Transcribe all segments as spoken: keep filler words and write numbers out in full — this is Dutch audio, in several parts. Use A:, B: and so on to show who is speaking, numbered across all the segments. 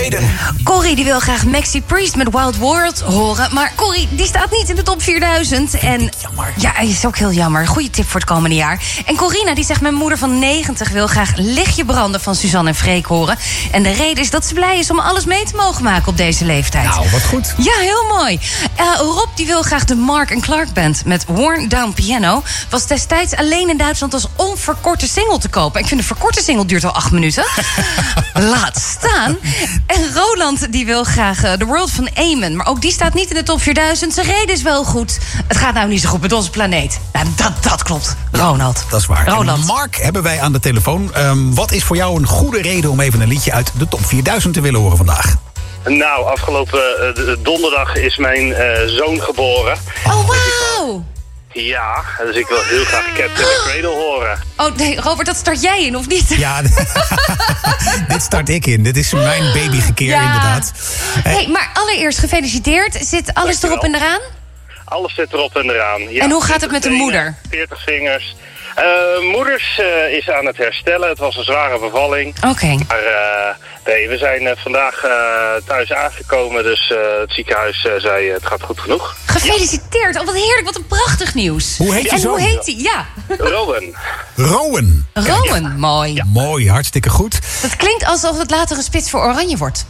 A: reden.
B: Corrie die wil graag Maxi Priest met Wild World horen. Maar Corrie, die staat niet in de top vierduizend. En
A: jammer.
B: Ja, is ook heel jammer. Goeie tip voor het komende jaar. En Corina die zegt, mijn moeder van negentig wil graag Lichtje branden van Suzanne en Freek horen. En de reden is dat ze blij is om alles mee te mogen maken op deze leeftijd.
A: Nou, wat goed.
B: Ja, heel mooi. Uh, Rob die wil graag de Mark and Clark Band met Worn Down Piano. Was destijds alleen in Duitsland als onverkorte single te kopen. Ik vind de verkorte single duurt al acht minuten. Laat staan. En Roland die wil graag uh, The World van Amen. Maar ook die staat niet in de top vierduizend. Zijn reden is wel goed. Het gaat nou niet zo goed met onze planeet. Nou, dat, dat klopt. Ronald.
A: Dat is waar.
B: Roland.
A: En Mark hebben wij aan de telefoon. Um, wat is voor jou een goede reden om even een liedje uit de top vierduizend te willen horen vandaag?
C: Nou, afgelopen uh, donderdag is mijn uh, zoon geboren.
B: Oh, wauw.
C: Ja, dus ik wil heel graag Cat in the Cradle horen.
B: Oh nee, Robert, dat start jij in, of niet?
A: Ja, dit start ik in. Dit is mijn babygekeer, ja. Inderdaad.
B: Hey, maar allereerst gefeliciteerd. Zit alles erop en eraan?
C: Alles zit erop en eraan. Ja,
B: en hoe gaat het met de moeder?
C: veertig vingers. Uh, moeders uh, is aan het herstellen. Het was een zware bevalling.
B: Oké. Okay.
C: Maar uh, nee, we zijn uh, vandaag uh, thuis aangekomen. Dus uh, het ziekenhuis uh, zei uh, het gaat goed genoeg.
B: Gefeliciteerd. Ja. Oh, wat heerlijk. Wat een prachtig nieuws.
A: Hoe heet je
B: en
A: zoon?
B: hoe heet hij? Ja.
C: Rowan.
A: Rowan.
B: Rowan, ja. Mooi.
A: Ja. Mooi, hartstikke goed.
B: Dat klinkt alsof het later een spits voor Oranje wordt.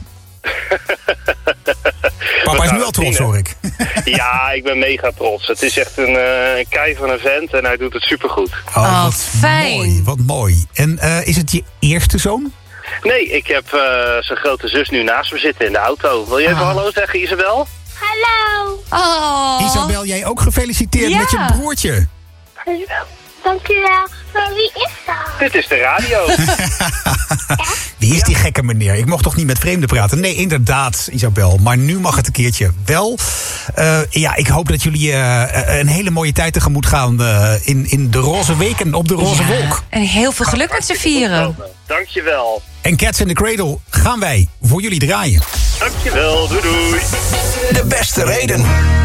A: Papa is nu al trots, hoor ik.
C: Ja, ik ben mega trots. Het is echt een uh, kei van een vent en hij doet het supergoed.
A: Oh, oh wat
B: fijn.
A: Mooi, wat mooi. En uh, is het je eerste zoon?
C: Nee, ik heb uh, zijn grote zus nu naast me zitten in de auto. Wil je even oh. hallo zeggen, Isabel?
D: Hallo.
B: Oh.
A: Isabel, jij ook gefeliciteerd ja. met je broertje.
D: Dankjewel. Dankjewel. Maar wie is dat?
C: Dit is de radio.
A: Wie is die gekke meneer? Ik mocht toch niet met vreemden praten? Nee, inderdaad, Isabel. Maar nu mag het een keertje wel. Uh, ja, ik hoop dat jullie uh, een hele mooie tijd tegemoet gaan uh, in, in de roze weken op de roze ja. wolk.
B: En heel veel geluk met z'n vieren.
C: Dankjewel.
A: En Cats in the Cradle gaan wij voor jullie draaien.
C: Dankjewel, doei doei.
A: De beste reden.